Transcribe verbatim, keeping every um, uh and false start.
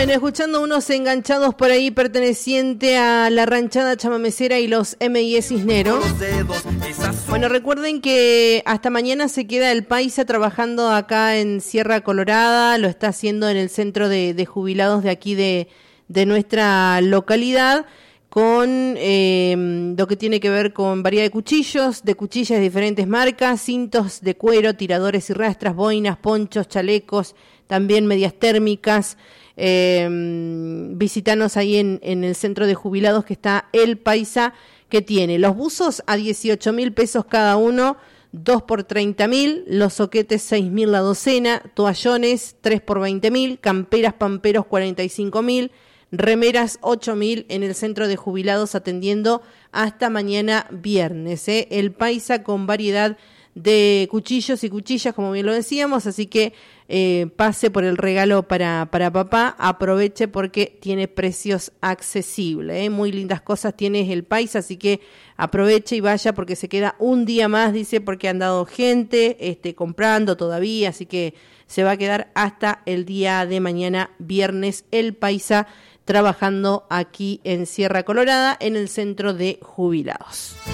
Bueno, escuchando unos enganchados por ahí perteneciente a la ranchada chamamecera y los M I E Cisnero. Bueno, recuerden que hasta mañana se queda el paisa trabajando acá en Sierra Colorada, lo está haciendo en el centro de, de jubilados de aquí de, de nuestra localidad, con eh, lo que tiene que ver con variedad de cuchillos, de cuchillas de diferentes marcas, cintos de cuero, tiradores y rastras, boinas, ponchos, chalecos, también medias térmicas. Eh, visitanos ahí en, en el centro de jubilados que está El Paisa, que tiene los buzos a dieciocho mil pesos cada uno, dos por treinta mil, los soquetes seis mil la docena, toallones tres por veinte mil, camperas, pamperos cuarenta y cinco mil, remeras ocho mil en el centro de jubilados, atendiendo hasta mañana viernes, ¿eh? El Paisa con variedad de cuchillos y cuchillas, como bien lo decíamos, así que eh, pase por el regalo para, para papá, aproveche porque tiene precios accesibles, ¿eh? Muy lindas cosas tiene El Paisa, así que aproveche y vaya porque se queda un día más, dice, porque han dado gente este, comprando todavía, así que se va a quedar hasta el día de mañana viernes El Paisa trabajando aquí en Sierra Colorada en el centro de jubilados.